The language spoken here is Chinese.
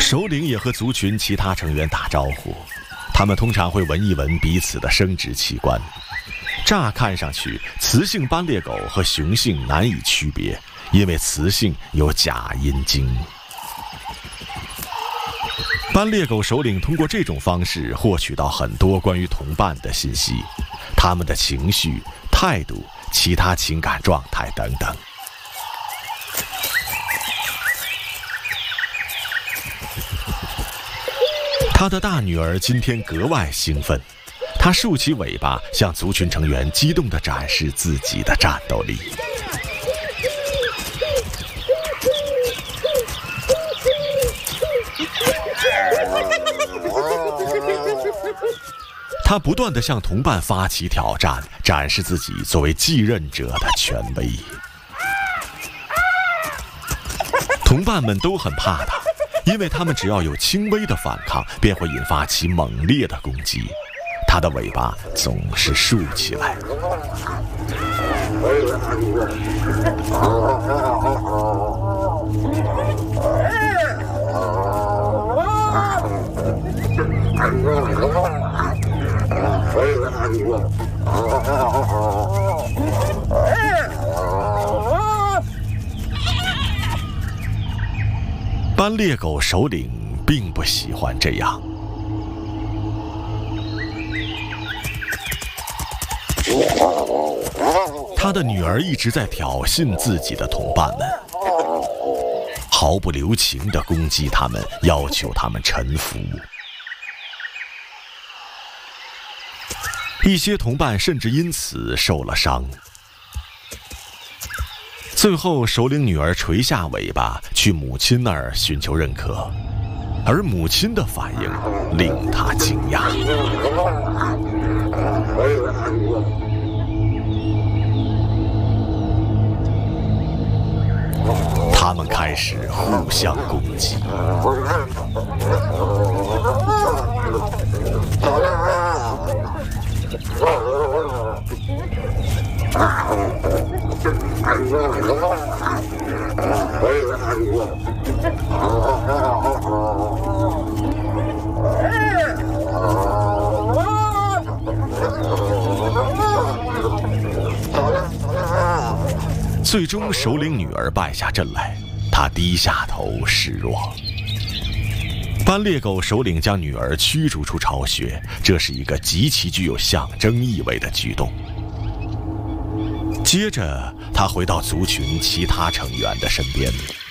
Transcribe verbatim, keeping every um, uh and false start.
首领也和族群其他成员打招呼，他们通常会闻一闻彼此的生殖器官。乍看上去，雌性斑鬣狗和雄性难以区别，因为雌性有假阴茎。斑鬣狗首领通过这种方式获取到很多关于同伴的信息，他们的情绪、态度、其他情感状态等等。他的大女儿今天格外兴奋，她竖起尾巴，向族群成员激动地展示自己的战斗力。他不断地向同伴发起挑战，展示自己作为继任者的权威。同伴们都很怕他，因为他们只要有轻微的反抗，便会引发其猛烈的攻击。他的尾巴总是竖起来。斑鬣狗首领并不喜欢这样。他的女儿一直在挑衅自己的同伴们，毫不留情地攻击他们，要求他们臣服。一些同伴甚至因此受了伤。最后，首领女儿垂下尾巴，去母亲那儿寻求认可，而母亲的反应令她惊讶。他们开始互相攻击。最终，首领女儿败下阵来，她低下头示弱。斑鬣狗首领将女儿驱逐出巢穴，这是一个极其具有象征意味的举动。接着，他回到族群其他成员的身边。